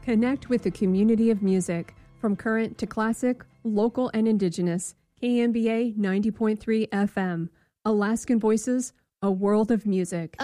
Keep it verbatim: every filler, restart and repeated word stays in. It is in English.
Connect with the community of music, from current to classic, local and indigenous. K M B A ninety point three F M. Alaskan Voices, a world of music.